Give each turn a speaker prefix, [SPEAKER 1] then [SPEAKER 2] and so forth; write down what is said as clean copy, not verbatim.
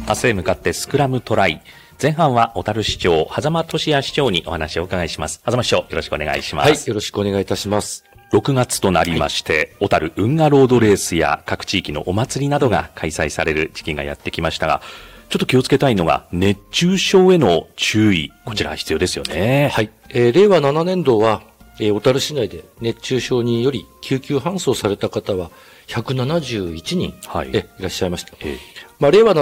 [SPEAKER 1] 明日へ向かってスクラムトライ。前半は小樽市長、狭間俊也市長にお話をお伺いします。狭間市長、よろしくお願いします。
[SPEAKER 2] はい、よろしくお願いいたします。
[SPEAKER 1] 6月となりまして、小樽運河ロードレースや各地域のお祭りなどが開催される時期がやってきましたが、ちょっと気をつけたいのが熱中症への注意。こちら必要ですよね。
[SPEAKER 2] はい。令和7年度は、小樽市内で熱中症により救急搬送された方は171人、いらっしゃいました。令和